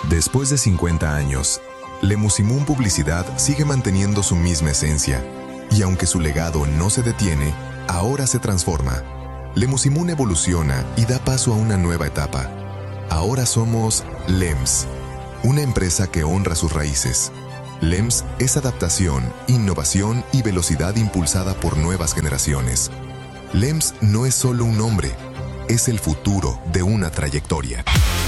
Después de 50 años, Lemusimun Publicidad sigue manteniendo su misma esencia, y aunque su legado no se detiene, ahora se transforma. Lemusimun evoluciona y da paso a una nueva etapa. Ahora somos LEMS, una empresa que honra sus raíces. LEMS es adaptación, innovación y velocidad impulsada por nuevas generaciones. LEMS no es solo un nombre, es el futuro de una trayectoria.